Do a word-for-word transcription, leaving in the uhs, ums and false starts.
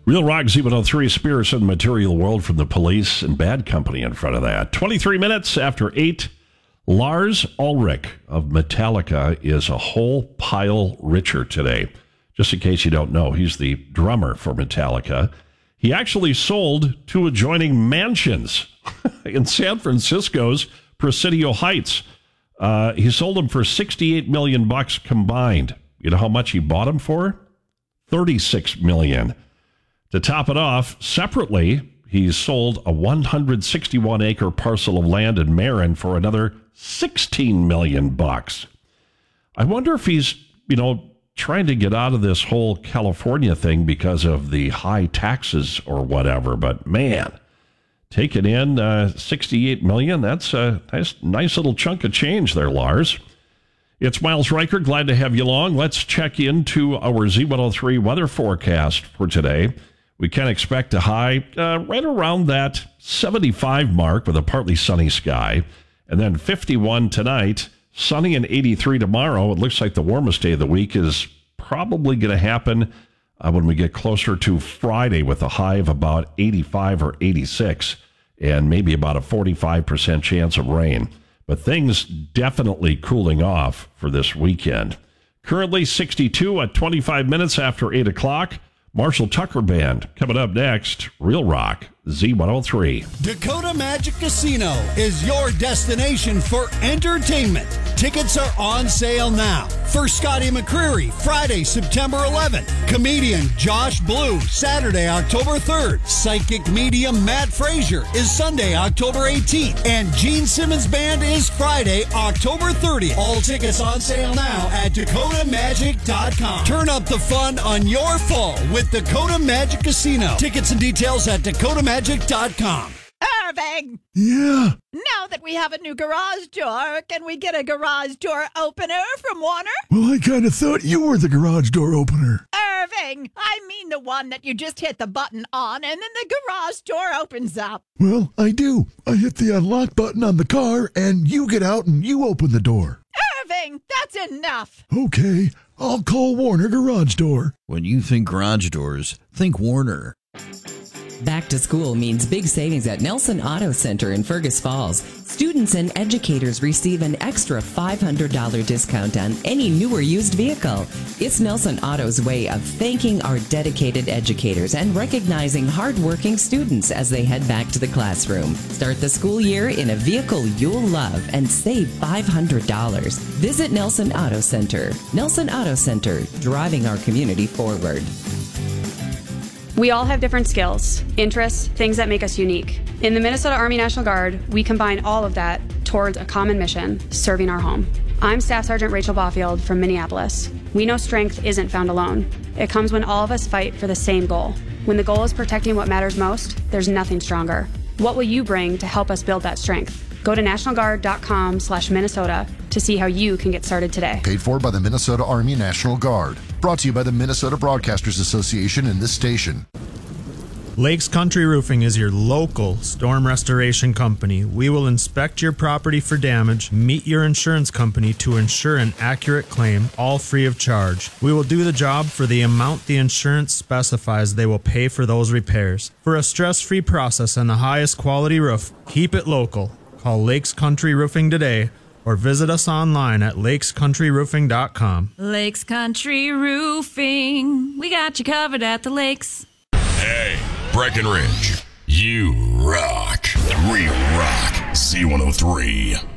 Real Rock Z one oh three, Spirits and Material World from the Police and Bad Company in front of that. twenty-three minutes after eight, Lars Ulrich of Metallica is a whole pile richer today. Just in case you don't know, he's the drummer for Metallica. He actually sold two adjoining mansions in San Francisco's Presidio Heights. Uh, he sold them for sixty-eight million bucks combined. You know how much he bought them for? thirty-six million. To top it off, separately, he sold a one hundred sixty-one acre parcel of land in Marin for another sixteen million bucks. I wonder if he's, you know, trying to get out of this whole California thing because of the high taxes or whatever. But man, taking in uh, sixty-eight million, that's a nice, nice little chunk of change there, Lars. It's Miles Riker. Glad to have you along. Let's check into our Z one oh three weather forecast for today. We can expect a high uh, right around that seventy-five mark with a partly sunny sky. And then fifty-one tonight, sunny and eighty-three tomorrow. It looks like the warmest day of the week is probably going to happen uh, when we get closer to Friday with a high of about eighty-five or eighty-six and maybe about a forty-five percent chance of rain. But things definitely cooling off for this weekend. Currently sixty-two at twenty-five minutes after eight o'clock. Marshall Tucker Band coming up next. Real Rock Z one oh three. Dakota Magic Casino is your destination for entertainment. Tickets are on sale now. For Scotty McCreery, Friday, September eleventh. Comedian Josh Blue, Saturday, October third. Psychic medium Matt Frazier is Sunday, October eighteenth. And Gene Simmons Band is Friday, October thirtieth. All tickets on sale now at dakota magic dot com. Turn up the fun on your fall with Dakota Magic Casino. Tickets and details at dakota magic dot com. Irving! Yeah? Now that we have a new garage door, can we get a garage door opener from Warner? Well, I kind of thought you were the garage door opener. Irving! I mean the one that you just hit the button on and then the garage door opens up. Well, I do. I hit the unlock button on the car, and you get out and you open the door. Irving, that's enough. Okay, I'll call Warner Garage Door. When you think garage doors, think Warner. Back to school means big savings at Nelson Auto Center in Fergus Falls. Students and educators receive an extra five hundred dollars discount on any new or used vehicle. It's Nelson Auto's way of thanking our dedicated educators and recognizing hardworking students as they head back to the classroom. Start the school year in a vehicle you'll love and save five hundred dollars. Visit Nelson Auto Center. Nelson Auto Center, driving our community forward. We all have different skills, interests, things that make us unique. In the Minnesota Army National Guard, we combine all of that towards a common mission, serving our home. I'm Staff Sergeant Rachel Baufield from Minneapolis. We know strength isn't found alone. It comes when all of us fight for the same goal. When the goal is protecting what matters most, there's nothing stronger. What will you bring to help us build that strength? Go to national guard dot com slash Minnesota to see how you can get started today. Paid for by the Minnesota Army National Guard. Brought to you by the Minnesota Broadcasters Association and this station. Lakes Country Roofing is your local storm restoration company. We will inspect your property for damage, meet your insurance company to ensure an accurate claim, all free of charge. We will do the job for the amount the insurance specifies they will pay for those repairs. For a stress-free process and the highest quality roof, keep it local. Call Lakes Country Roofing today or visit us online at lakes country roofing dot com. Lakes Country Roofing. We got you covered at the lakes. Hey, Breckenridge, you rock. We rock Z one oh three.